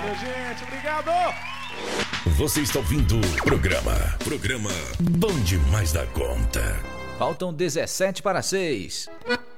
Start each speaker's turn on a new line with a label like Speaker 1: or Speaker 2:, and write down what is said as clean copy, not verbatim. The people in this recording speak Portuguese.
Speaker 1: Valeu, gente. Obrigado.
Speaker 2: Você está ouvindo o programa Bom Demais da Conta.
Speaker 3: Faltam 17 para 6.